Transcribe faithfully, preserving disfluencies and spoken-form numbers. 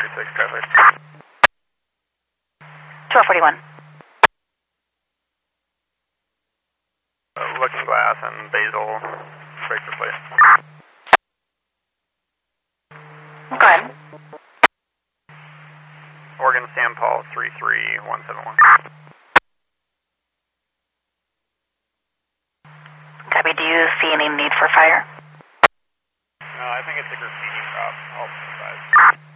thirty-six traffic. twelve forty-one. Uh, Looking Glass and Basil, breaker place. Go ahead. Oregon San Paul three three one seven one. Copy. Do you see any need for fire? No, I think it's a graffiti prop. I'll surprise.